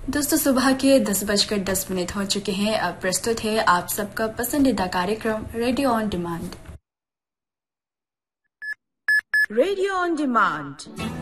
दोस्तों सुबह के 10:10 हो चुके हैं। अब प्रस्तुत है आप सबका पसंदीदा कार्यक्रम radio on demand. Radio on demand